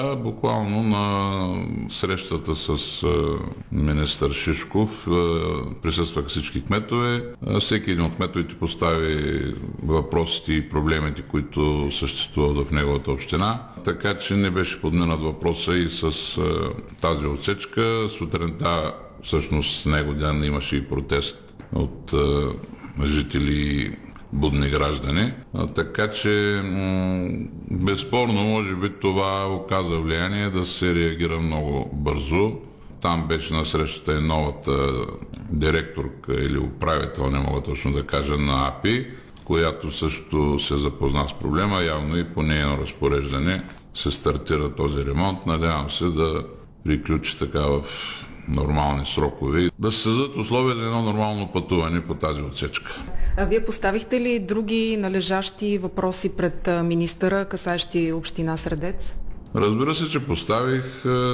Буквално на срещата с министър Шишков присъстваха всички кметове. Всеки един от кметовете постави въпросите и проблемите, които съществуват в неговата община. Така че не беше подминат въпроса и с тази отсечка. Сутринта всъщност него ден имаше и протест от жители, будни граждани. Така че безспорно, може би това оказа влияние да се реагира много бързо. Там беше на срещата и новата директорка или управител, не мога точно да кажа, на АПИ, която също се запозна с проблема. Явно и по нейно разпореждане се стартира този ремонт. Надявам се да приключи така в нормални срокове, да се създадат условия за едно нормално пътуване по тази отсечка. А вие поставихте ли други належащи въпроси пред министъра, касаещи община Средец? Разбира се, че поставих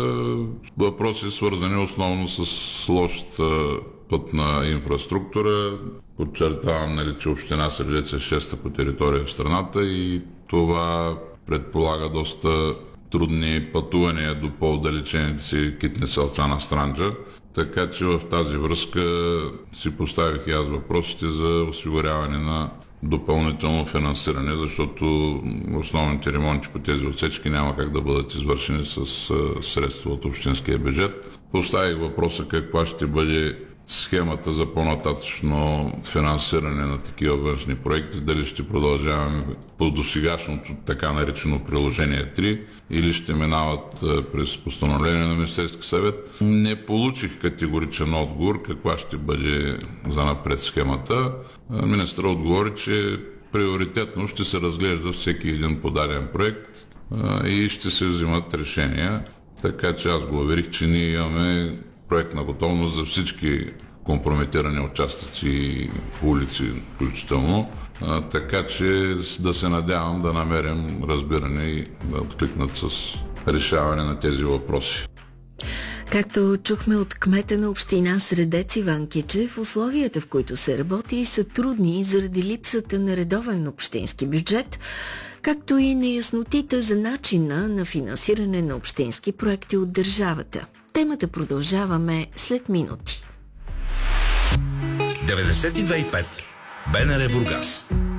въпроси, свързани основно с лошата пътна инфраструктура. Подчертавам, че община Средец е шеста по територия в страната и това предполага доста трудни пътувания до по-отдалечените си китни селца на Странджа. Така че в тази връзка си поставих и аз въпросите за осигуряване на допълнително финансиране, защото основните ремонти по тези отсечки няма как да бъдат извършени с средства от общинския бюджет. Поставих въпроса каква ще бъде схемата за по-нататъчно финансиране на такива външни проекти, дали ще продължаваме по досегашното така наречено приложение 3 или ще минават през постановление на Министерския съвет. Не получих категоричен отговор каква ще бъде за напред схемата. Министърът отговори, че приоритетно ще се разглежда всеки един подаден проект и ще се взимат решения. Така че аз го уверих, че ние имаме проектна готовност за всички компрометирани участъци и улици включително. Така че да се надявам да намерим разбиране и да откликнат с решаване на тези въпроси. Както чухме от кмета на община Средец Иван Кичев, условията, в които се работи, са трудни заради липсата на редовен общински бюджет, както и неяснотите за начина на финансиране на общински проекти от държавата. Темата продължаваме след минути. 92.5 БНР Бургас.